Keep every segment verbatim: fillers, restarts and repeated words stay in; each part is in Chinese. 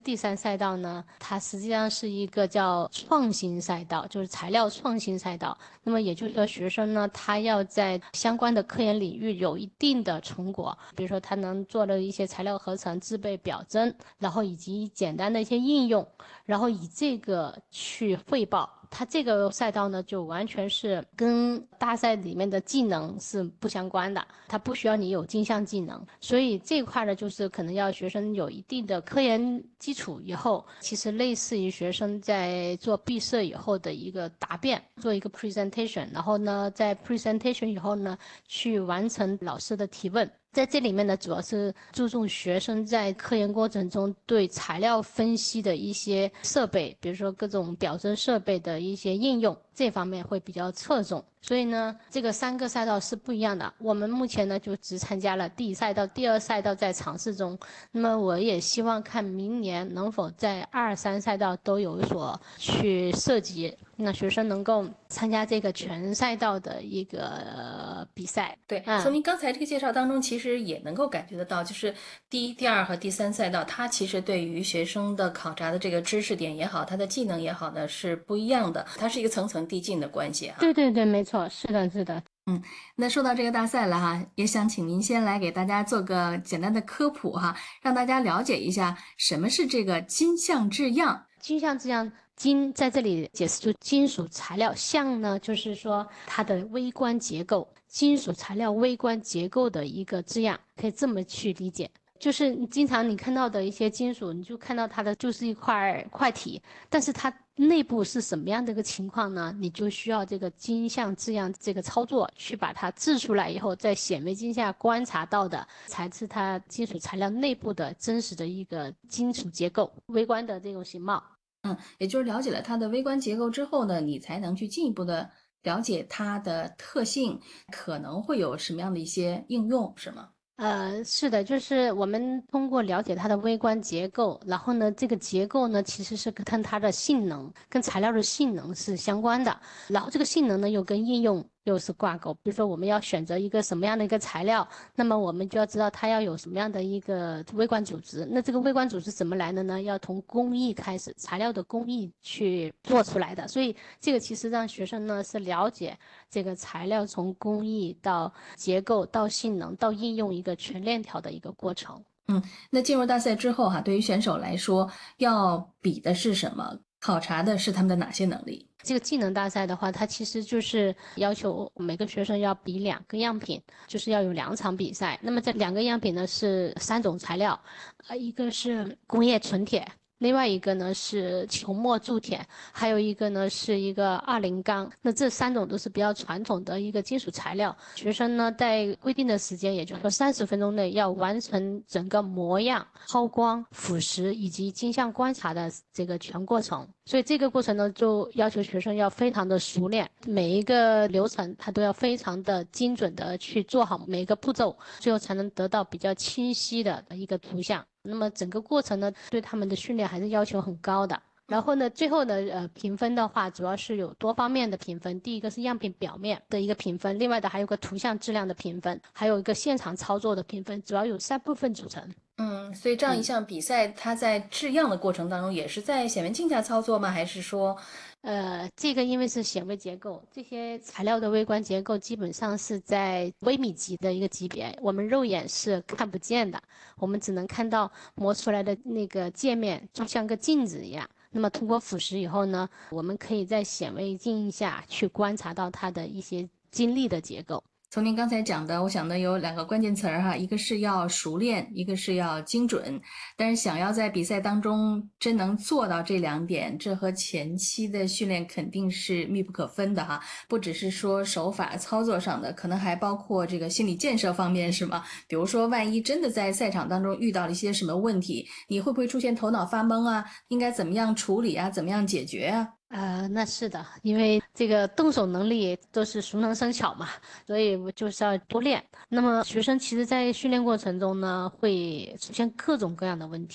第三赛道呢，它实际上是一个叫创新赛道，就是材料创新赛道。那么也就是说，学生呢，他要在相关的科研领域有一定的成果，比如说他能做的一些材料合成、制备、表征，然后以及简单的一些应用，然后以这个去汇报。它这个赛道呢，就完全是跟大赛里面的技能是不相关的，它不需要你有精项技能，所以这一块呢，就是可能要学生有一定的科研基础以后，其实类似于学生在做毕设以后的一个答辩，做一个 presentation，然后呢，在 presentation 以后呢，去完成老师的提问。在这里面呢，主要是注重学生在科研过程中对材料分析的一些设备，比如说各种表征设备的一些应用，这方面会比较侧重。所以呢，这个三个赛道是不一样的。我们目前呢就只参加了第一赛道，第二赛道在尝试中。那么我也希望看明年能否在二三赛道都有所去涉及，那学生能够参加这个全赛道的一个、呃、比赛。 对， 嗯， 从您刚才这个介绍当中，其实也能够感觉得到，就是第一、第二和第三赛道，它其实对于学生的考察的这个知识点也好，它的技能也好呢，是不一样的，它是一个层层递进的关系哈。 对对对，没错，是的，是的。 嗯，那说到这个大赛了哈，也想请您先来给大家做个简单的科普哈，让大家了解一下什么是这个金像制样。 金像这样，金在这里解释出金属材料，像呢就是说它的微观结构，金属材料微观结构的一个字样，可以这么去理解。就是经常你看到的一些金属，你就看到它的就是一块块体，但是它内部是什么样的一个情况呢？你就需要这个金像字样这个操作去把它制出来以后，在显微镜下观察到的，才是它金属材料内部的真实的一个金属结构，微观的这种形貌。 嗯，也就是了解了它的微观结构之后呢，你才能去进一步的了解它的特性，可能会有什么样的一些应用，是吗？ 呃，是的，就是我们通过了解它的微观结构，然后呢，这个结构呢其实是跟它的性能、跟材料的性能是相关的，然后这个性能呢又跟应用又是挂钩。比如说我们要选择一个什么样的一个材料，那么我们就要知道它要有什么样的一个微观组织。那这个微观组织怎么来的呢？要从工艺开始，材料的工艺去做出来的。所以这个其实让学生呢是了解这个材料从工艺到结构到性能到应用一个全链条的一个过程。 嗯，那进入大赛之后哈，对于选手来说，要比的是什么？考察的是他们的哪些能力？ 这个技能大赛的话，它其实就是要求每个学生要比两个样品，就是要有两场比赛。那么这两个样品呢是三种材料，呃，一个是工业纯铁，另外一个呢是球磨铸铁，还有一个呢是一个二零钢。那这三种都是比较传统的一个金属材料。学生呢在规定的时间，也就是说三十分钟内要完成整个模样、抛光、腐蚀以及金像观察的这个全过程。所以这个过程呢，就要求学生要非常的熟练，每一个流程他都要非常的精准的去做好每一个步骤，最后才能得到比较清晰的一个图像。那么整个过程呢，对他们的训练还是要求很高的。然后呢，最后的呃评分的话，主要是有多方面的评分。第一个是样品表面的一个评分，另外的还有个图像质量的评分，还有一个现场操作的评分，主要有三部分组成。 嗯，所以这样一嗯。 项比赛，它在制样的过程当中，也是在显微镜下操作吗？还是说， 呃，这个因为是显微结构，这些材料的微观结构基本上是在微米级的一个级别，我们肉眼是看不见的，我们只能看到磨出来的那个界面，就像个镜子一样。那么通过腐蚀以后呢，我们可以在显微镜下去观察到它的一些晶粒的结构。 从您刚才讲的，我想呢有两个关键词儿哈，一个是要熟练，一个是要精准。但是想要在比赛当中真能做到这两点，这和前期的训练肯定是密不可分的哈。不只是说手法操作上的，可能还包括这个心理建设方面，是吗？比如说，万一真的在赛场当中遇到了一些什么问题，你会不会出现头脑发懵啊？应该怎么样处理啊？怎么样解决啊？ 呃，那是的，因为这个动手能力都是熟能生巧嘛，所以我就是要多练。那么学生其实，在训练过程中呢，会出现各种各样的问题。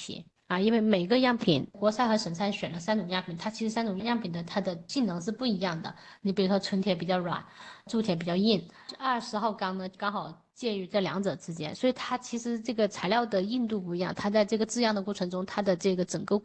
啊，因为每个样品，国赛和省赛选了三种样品，它其实三种样品的它的性能是不一样的。你比如说纯铁比较软，铸铁比较硬，二十号钢呢刚好介于这两者之间，所以它其实这个材料的硬度不一样，它在这个制样的过程中，它的这个整个